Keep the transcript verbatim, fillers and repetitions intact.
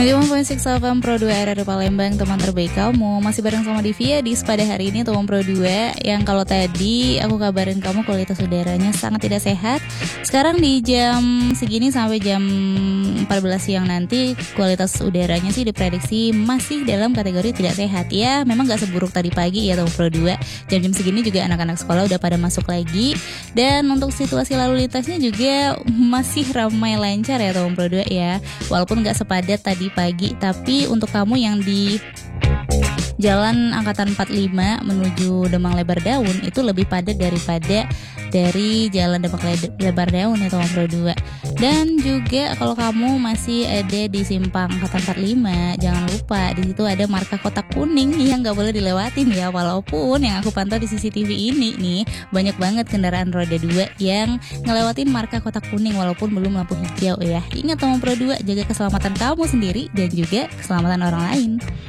sembilan puluh lima koma enam Pro dua R R Palembang, teman terbaik kamu. Masih bareng sama Divia di pada hari ini teman Pro dua. Yang kalau tadi aku kabarin kamu kualitas udaranya sangat tidak sehat. Sekarang di jam segini sampai jam empat belas siang nanti kualitas udaranya sih diprediksi masih dalam kategori tidak sehat. Ya memang gak seburuk tadi pagi ya teman Pro dua. Jam-jam segini juga anak-anak sekolah udah pada masuk lagi. Dan untuk situasi lalu lintasnya juga masih ramai lancar ya teman Pro dua ya. Walaupun gak sepadat tadi pagi, tapi untuk kamu yang di Jalan Angkatan empat puluh lima menuju Demang Lebar Daun itu lebih padat daripada dari Jalan Demang Lebar Daun ya teman Pro dua. Dan juga kalau kamu masih ada di simpang Angkatan empat puluh lima, jangan lupa di situ ada marka kotak kuning yang nggak boleh dilewatin ya. Walaupun yang aku pantau di C C T V ini nih banyak banget kendaraan roda dua yang ngelewatin marka kotak kuning walaupun belum lampu hijau ya. Ingat teman Pro dua, jaga keselamatan kamu sendiri dan juga keselamatan orang lain.